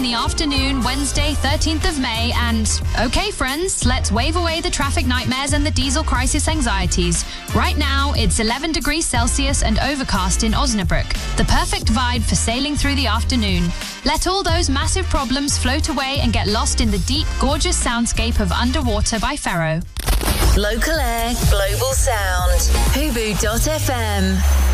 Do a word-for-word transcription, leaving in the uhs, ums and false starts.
in the afternoon, Wednesday, thirteenth of May, and okay, friends, let's wave away the traffic nightmares and the diesel crisis anxieties. Right now, it's eleven degrees Celsius and overcast in Osnabrück, the perfect vibe for sailing through the afternoon. Let all those massive problems float away and get lost in the deep, gorgeous soundscape of Underwater by Faro. Local Air, Global Sound. Hubu dot F M.